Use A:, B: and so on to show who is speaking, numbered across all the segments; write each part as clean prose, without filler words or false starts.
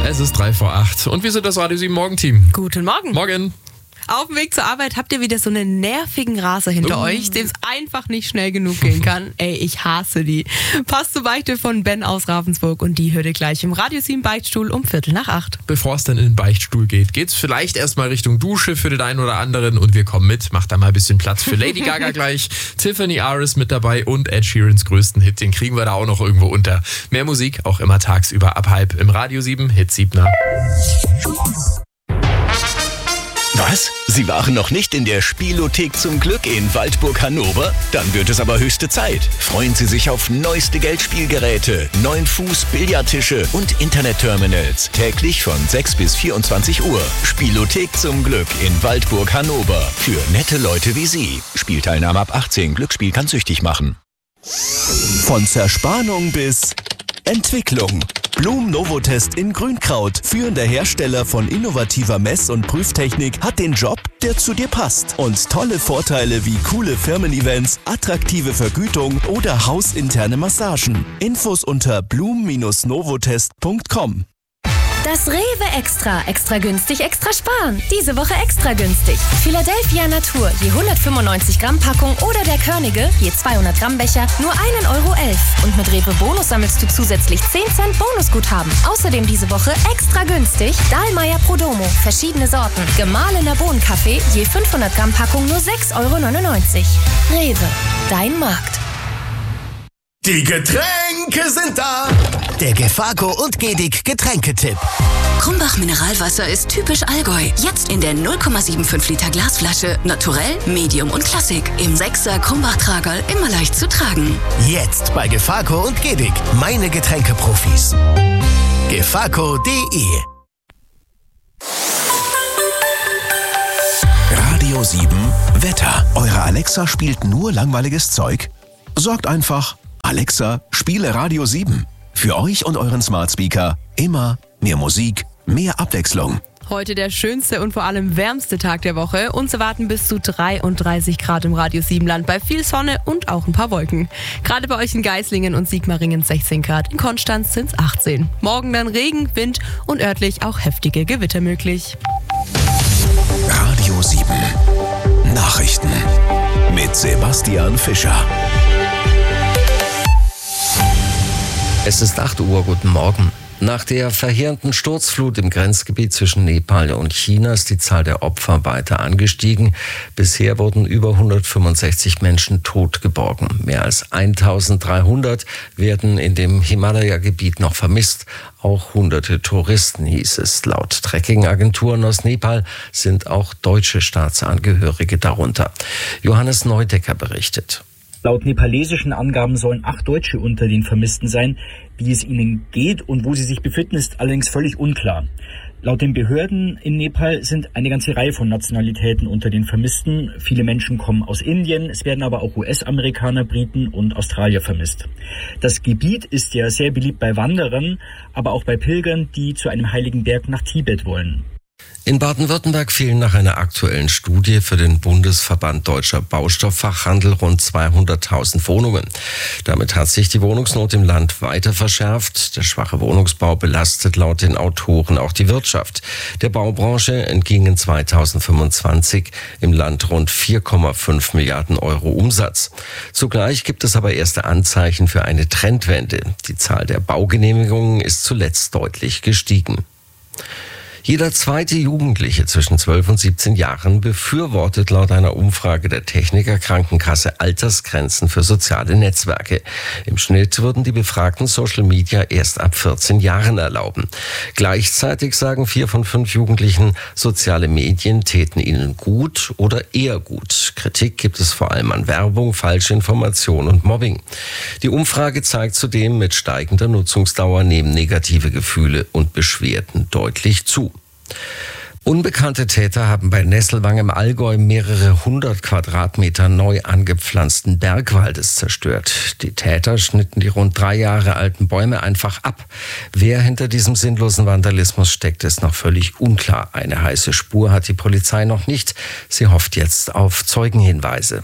A: Es ist 8:03 und wir sind das Radio 7 Morgenteam.
B: Guten Morgen.
A: Morgen.
B: Auf dem Weg zur Arbeit habt ihr wieder so einen nervigen Raser hinter euch, dem es einfach nicht schnell genug gehen kann. Ey, ich hasse die. Passt zur Beichte von Ben aus Ravensburg und die hört ihr gleich im Radio 7 Beichtstuhl um 7:45.
A: Bevor es dann in den Beichtstuhl geht, geht's vielleicht erstmal Richtung Dusche für den einen oder anderen und wir kommen mit. Macht da mal ein bisschen Platz für Lady Gaga gleich. Tiffany Aris mit dabei und Ed Sheerans größten Hit, den kriegen wir da auch noch irgendwo unter. Mehr Musik auch immer tagsüber ab 6:30 im Radio 7 Hit 7.
C: Was? Sie waren noch nicht in der Spielothek zum Glück in Waldburg, Hannover? Dann wird es aber höchste Zeit. Freuen Sie sich auf neueste Geldspielgeräte, 9-Fuß-Billardtische und Internetterminals. Täglich von 6 bis 24 Uhr. Spielothek zum Glück in Waldburg, Hannover. Für nette Leute wie Sie. Spielteilnahme ab 18. Glücksspiel kann süchtig machen. Von Zerspannung bis Entwicklung. Blum Novotest in Grünkraut, führender Hersteller von innovativer Mess- und Prüftechnik, hat den Job, der zu dir passt. Und tolle Vorteile wie coole Firmen-Events, attraktive Vergütung oder hausinterne Massagen. Infos unter blum-novotest.com.
D: Das Rewe Extra. Extra günstig, extra sparen. Diese Woche extra günstig. Philadelphia Natur, je 195 Gramm Packung oder der Körnige, je 200 Gramm Becher, nur 1,11 €. Und mit Rewe Bonus sammelst du zusätzlich 10 Cent Bonusguthaben. Außerdem diese Woche extra günstig Dahlmeier Prodomo, verschiedene Sorten. Gemahlener Bohnenkaffee, je 500 Gramm Packung nur 6,99 €. Rewe, dein Markt.
E: Die Getränke sind da! Der Gefaco und Gedic Getränketipp.
F: Krumbach Mineralwasser ist typisch Allgäu. Jetzt in der 0,75 Liter Glasflasche. Naturell, Medium und Klassik. Im 6er Krumbach-Tragerl immer leicht zu tragen.
E: Jetzt bei Gefaco und Gedic. Meine Getränkeprofis. Gefaco.de.
C: Radio 7 Wetter. Eure Alexa spielt nur langweiliges Zeug? Sorgt einfach: Alexa, spiele Radio 7. Für euch und euren Smart Speaker immer mehr Musik, mehr Abwechslung.
B: Heute der schönste und vor allem wärmste Tag der Woche. Uns erwarten bis zu 33 Grad im Radio 7 Land bei viel Sonne und auch ein paar Wolken. Gerade bei euch in Geislingen und Sigmaringen 16 Grad. In Konstanz sind es 18. Morgen dann Regen, Wind und örtlich auch heftige Gewitter möglich.
C: Radio 7 Nachrichten mit Sebastian Fischer.
G: Es ist 8 Uhr, guten Morgen. Nach der verheerenden Sturzflut im Grenzgebiet zwischen Nepal und China ist die Zahl der Opfer weiter angestiegen. Bisher wurden über 165 Menschen tot geborgen. Mehr als 1300 werden in dem Himalaya-Gebiet noch vermisst. Auch hunderte Touristen, hieß es. Laut Trekking-Agenturen aus Nepal sind auch deutsche Staatsangehörige darunter. Johannes Neudecker berichtet.
H: Laut nepalesischen Angaben sollen 8 Deutsche unter den Vermissten sein. Wie es ihnen geht und wo sie sich befinden, ist allerdings völlig unklar. Laut den Behörden in Nepal sind eine ganze Reihe von Nationalitäten unter den Vermissten. Viele Menschen kommen aus Indien, es werden aber auch US-Amerikaner, Briten und Australier vermisst. Das Gebiet ist ja sehr beliebt bei Wanderern, aber auch bei Pilgern, die zu einem heiligen Berg nach Tibet wollen.
G: In Baden-Württemberg fehlen nach einer aktuellen Studie für den Bundesverband Deutscher Baustofffachhandel rund 200.000 Wohnungen. Damit hat sich die Wohnungsnot im Land weiter verschärft. Der schwache Wohnungsbau belastet laut den Autoren auch die Wirtschaft. Der Baubranche entgingen 2025 im Land rund 4,5 Milliarden Euro Umsatz. Zugleich gibt es aber erste Anzeichen für eine Trendwende. Die Zahl der Baugenehmigungen ist zuletzt deutlich gestiegen. Jeder zweite Jugendliche zwischen 12 und 17 Jahren befürwortet laut einer Umfrage der Techniker Krankenkasse Altersgrenzen für soziale Netzwerke. Im Schnitt würden die Befragten Social Media erst ab 14 Jahren erlauben. Gleichzeitig sagen 4 von 5 Jugendlichen, soziale Medien täten ihnen gut oder eher gut. Kritik gibt es vor allem an Werbung, Falschinformation und Mobbing. Die Umfrage zeigt zudem, mit steigender Nutzungsdauer nehmen negative Gefühle und Beschwerden deutlich zu. Unbekannte Täter haben bei Nesselwang im Allgäu mehrere 100 Quadratmeter neu angepflanzten Bergwaldes zerstört. Die Täter schnitten die rund 3 Jahre alten Bäume einfach ab. Wer hinter diesem sinnlosen Vandalismus steckt, ist noch völlig unklar. Eine heiße Spur hat die Polizei noch nicht. Sie hofft jetzt auf Zeugenhinweise.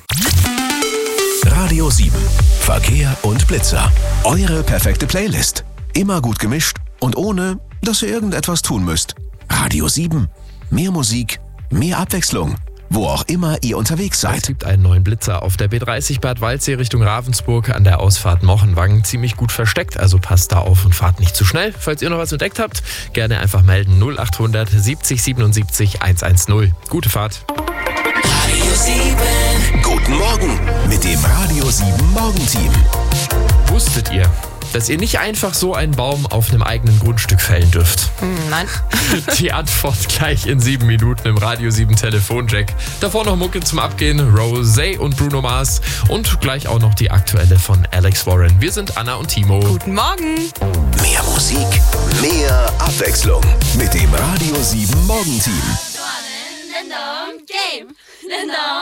C: Radio 7 Verkehr und Blitzer. Eure perfekte Playlist. Immer gut gemischt und ohne
E: dass ihr irgendetwas tun müsst. Radio 7. Mehr Musik, mehr Abwechslung. Wo auch immer ihr unterwegs
A: Es
E: seid.
A: gibt einen neuen Blitzer auf der B30 Bad Waldsee Richtung Ravensburg an der Ausfahrt Mochenwangen. Ziemlich gut versteckt, also passt da auf und fahrt nicht zu schnell. Falls ihr noch was entdeckt habt, gerne einfach melden. 0800 70 77 110. Gute Fahrt.
C: Radio 7.
E: Guten Morgen mit dem Radio 7 Morgenteam.
A: Wusstet ihr, dass ihr nicht einfach so einen Baum auf einem eigenen Grundstück fällen dürft?
B: Nein.
A: Die Antwort gleich in 7 Minuten im Radio 7 Telefonjack. Davor noch Mucke zum Abgehen, Rosé und Bruno Mars und gleich auch noch die aktuelle von Alex Warren. Wir sind Anna und Timo.
B: Guten Morgen.
E: Mehr Musik, mehr Abwechslung mit dem Radio 7 Morgenteam.